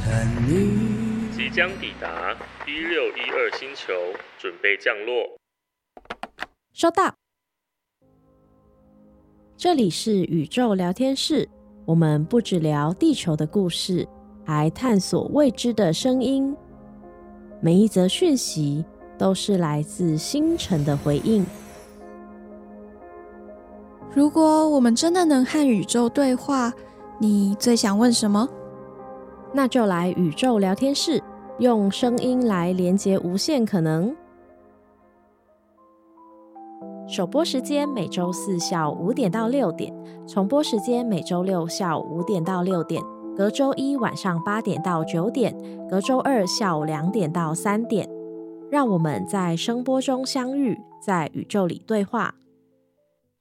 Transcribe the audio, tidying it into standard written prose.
即将抵达1612星球，准备降落。 收到。这里是宇宙聊天室，我们不只聊地球的故事，还探索未知的声音。每一则讯息都是来自星辰的回应。 如果我们真的能和宇宙对话，你最想问什么？ 那就来宇宙聊天室，用声音来连接无限可能。首播时间每周四下午5点到6点，重播时间每周六下午5点到6点，隔周一晚上8点到9点，隔周二下午2点到3点。让我们在声波中相遇，在宇宙里对话。